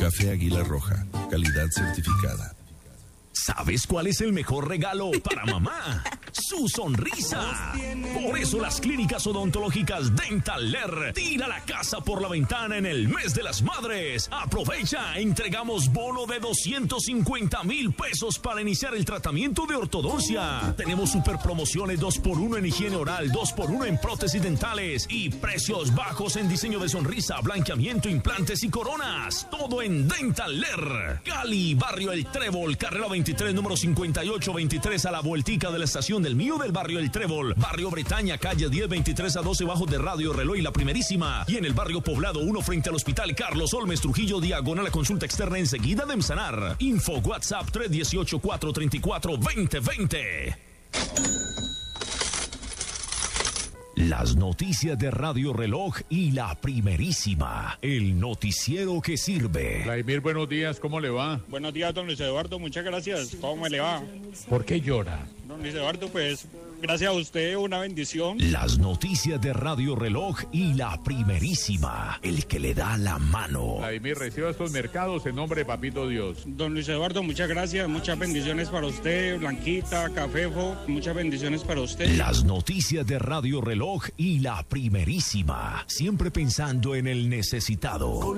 Café Águila Roja, calidad certificada. ¿Sabes cuál es el mejor regalo para mamá? ¡Su sonrisa! Por eso las clínicas odontológicas Dentaler tira la casa por la ventana en el mes de las madres. Aprovecha, entregamos bono de 250,000 pesos para iniciar el tratamiento de ortodoncia. Tenemos super promociones 2x1 en higiene oral, 2x1 en prótesis dentales y precios bajos en diseño de sonrisa, blanqueamiento, implantes y coronas. Todo en Dentaler. Cali, Barrio El Trébol, carrera 23, número 5823, a la vueltica de la estación del Mío del Barrio El Trébol. Barrio Bretaña, calle 1023 a 12 bajo de Radio Reloj y La Primerísima. Y en el Barrio Poblado 1 frente al Hospital Carlos Olmes Trujillo, diagonal a consulta externa enseguida de Emsanar. Info WhatsApp 318-434-2020. Las noticias de Radio Reloj y La Primerísima, el noticiero que sirve. Vladimir, buenos días, ¿cómo le va? Buenos días, don Luis Eduardo, muchas gracias. ¿Cómo me le va? ¿Por qué llora? Don Luis Eduardo, pues, gracias a usted, una bendición. Las noticias de Radio Reloj y La Primerísima, el que le da la mano. Vladimir, reciba estos mercados en nombre de Papito Dios. Don Luis Eduardo, muchas gracias, muchas bendiciones para usted, Blanquita, Cafefo, muchas bendiciones para usted. Las noticias de Radio Reloj y La Primerísima, siempre pensando en el necesitado.